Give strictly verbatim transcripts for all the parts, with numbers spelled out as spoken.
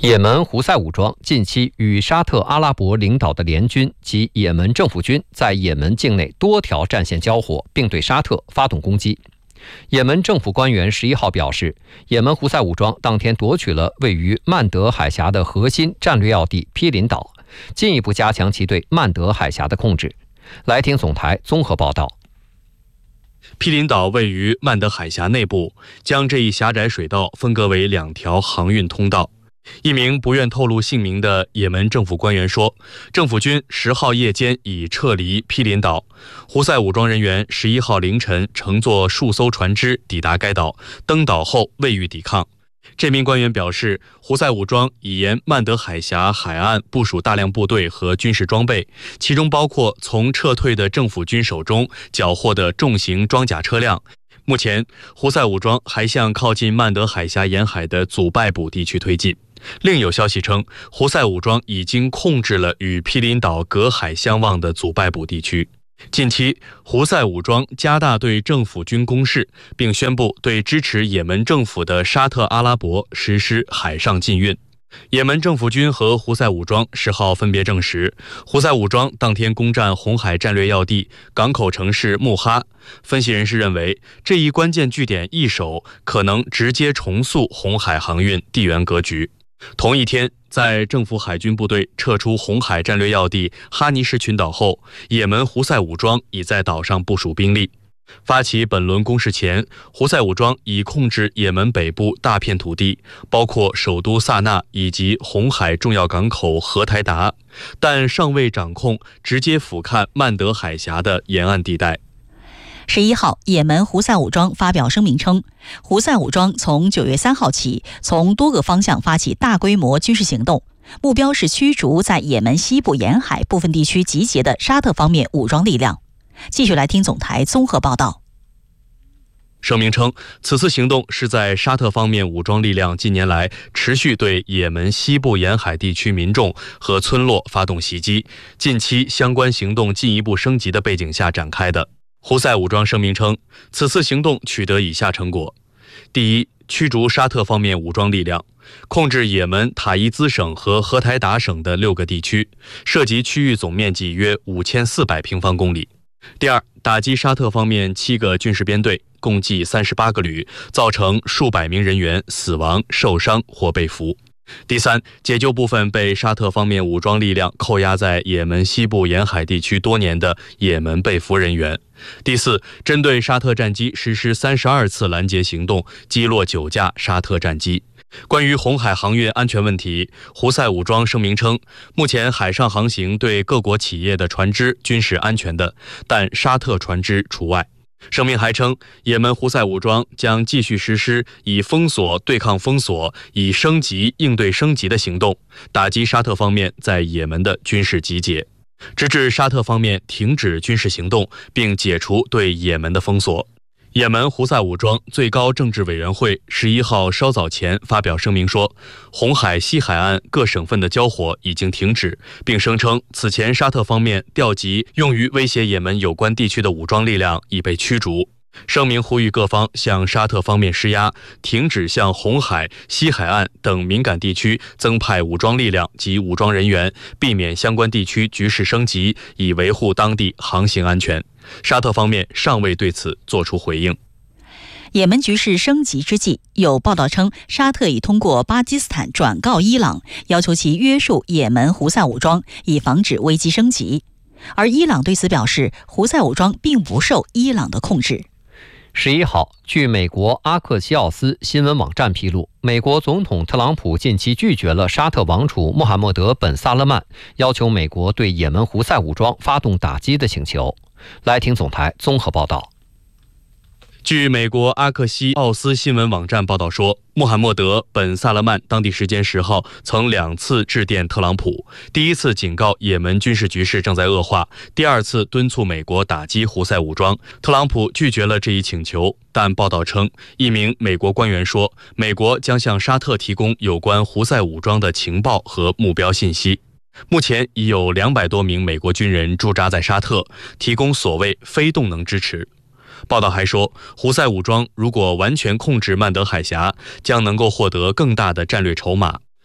也门胡塞武装近期与沙特阿拉伯领导的联军及也门政府军在也门境内多条战线交火，并对沙特发动攻击。也门政府官员十一号表示，也门胡塞武装当天夺取了位于曼德海峡的核心战略要地毗邻岛，进一步加强其对曼德海峡的控制。来听总台综合报道。 毗邻岛位于曼德海峡内部，将这一狭窄水道分割为两条航运通道。一名不愿透露姓名的也门政府官员说，政府军十号夜间已撤离毗邻岛，胡塞武装人员十一号凌晨乘坐数艘船只抵达该岛，登岛后未予抵抗。这名官员表示，胡塞武装已沿曼德海峡海岸部署大量部队和军事装备，其中包括从撤退的政府军手中缴获的重型装甲车辆。目前，胡塞武装还向靠近曼德海峡沿海的祖拜卜地区推进。另有消息称，胡塞武装已经控制了与毗邻岛隔海相望的祖拜卜地区。近期，胡塞武装加大对政府军攻势，并宣布对支持也门政府的沙特阿拉伯实施海上禁运。也门政府军和胡塞武装十号分别证实，胡塞武装当天攻占红海战略要地港口城市穆哈。分析人士认为，这一关键据点易手，可能直接重塑红海航运地缘格局。同一天，在政府海军部队撤出红海战略要地哈尼什群岛后，也门胡塞武装已在岛上部署兵力。发起本轮攻势前，胡塞武装已控制也门北部大片土地，包括首都萨那以及红海重要港口荷台达，但尚未掌控直接俯瞰曼德海峡的沿岸地带。 十一号，也门胡塞武装发表声明称，胡塞武装从九月三号起，从多个方向发起大规模军事行动，目标是驱逐在也门西部沿海部分地区集结的沙特方面武装力量。继续来听总台综合报道。 声明称，此次行动是在沙特方面武装力量近年来持续对也门西部沿海地区民众和村落发动袭击，近期相关行动进一步升级的背景下展开的。胡塞武装声明称，此次行动取得以下成果：第一，驱逐沙特方面武装力量，控制也门塔伊兹省和荷台达省的六个地区，涉及区域总面积约五千四百平方公里。第二，打击沙特方面七个军事编队，共计三十八个旅，造成数百名人员死亡、受伤或被俘。第三，解救部分被沙特方面武装力量扣押在也门西部沿海地区多年的也门被俘人员。第四，针对沙特战机实施三十二次拦截行动，击落九架沙特战机。关于红海航运安全问题，胡塞武装声明称，目前海上航行对各国企业的船只均是安全的，但沙特船只除外。声明还称，也门胡塞武装将继续实施以封锁对抗封锁、以升级应对升级的行动，打击沙特方面在也门的军事集结，直至沙特方面停止军事行动，并解除对也门的封锁。也门胡塞武装最高政治委员会十一号稍早前发表声明说，红海西海岸各省份的交火已经停止，并声称此前沙特方面调集用于威胁也门有关地区的武装力量已被驱逐。声明呼吁各方向沙特方面施压，停止向红海、西海岸等敏感地区增派武装力量及武装人员，避免相关地区局势升级，以维护当地航行安全。沙特方面尚未对此作出回应。 也门局势升级之际，有报道称，沙特已通过巴基斯坦转告伊朗，要求其约束也门胡塞武装，以防止危机升级。而伊朗对此表示，胡塞武装并不受伊朗的控制。 十一号，据美国阿克西奥斯新闻网站披露，美国总统特朗普近期拒绝了沙特王储穆罕默德·本·萨勒曼要求美国对也门胡塞武装发动打击的请求。来听总台综合报道。 据美国阿克西奥斯新闻网站报道说，穆罕默德·本·萨勒曼当地时间十号曾两次致电特朗普，第一次警告也门军事局势正在恶化，第二次敦促美国打击胡塞武装。特朗普拒绝了这一请求，但报道称，一名美国官员说，美国将向沙特提供有关胡塞武装的情报和目标信息。目前已有两百多名美国军人驻扎在沙特，提供所谓非动能支持。报道还说，胡塞武装如果完全控制曼德海峡，将能够获得更大的战略筹码。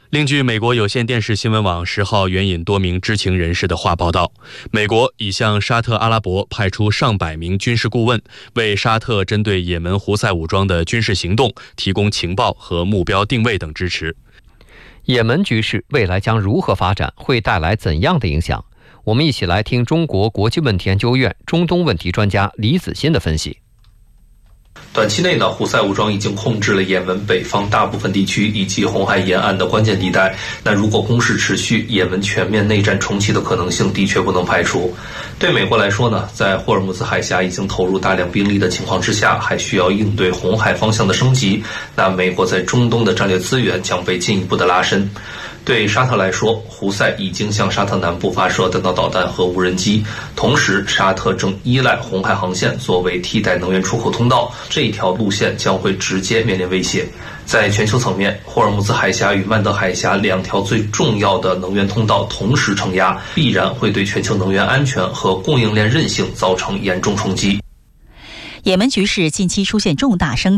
另据美国有线电视新闻网十号援引多名知情人士的话报道，美国已向沙特阿拉伯派出上百名军事顾问，为沙特针对也门胡塞武装的军事行动提供情报和目标定位等支持。 也门局势未来将如何发展，会带来怎样的影响？我们一起来听中国国际问题研究院中东问题专家李子欣的分析。 短期内呢，胡塞武装已经控制了也门北方大部分地区以及红海沿岸的关键地带。那如果攻势持续，也门全面内战重启的可能性的确不能排除。对美国来说呢，在霍尔木兹海峡已经投入大量兵力的情况之下，还需要应对红海方向的升级，那美国在中东的战略资源将被进一步的拉伸。对沙特来说，胡塞已经向沙特南部发射弹道导弹和无人机，同时沙特正依赖红海航线作为替代能源出口通道，这一条路线将会直接面临威胁。在全球层面，霍尔木兹海峡与曼德海峡两条最重要的能源通道同时承压，必然会对全球能源安全和供应链韧性造成严重冲击。 也门局势近期出现重大升级。